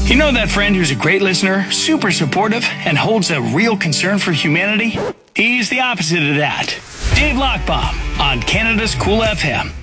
You know that friend who's a great listener, super supportive, and holds a real concern for humanity? He's the opposite of that. Dave Lockbaum on Canada's Cool FM.